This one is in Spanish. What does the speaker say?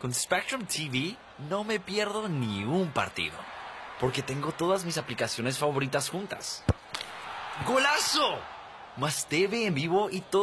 Con Spectrum TV no me pierdo ni un partido, porque tengo todas mis aplicaciones favoritas juntas. ¡Golazo! Más TV en vivo y todo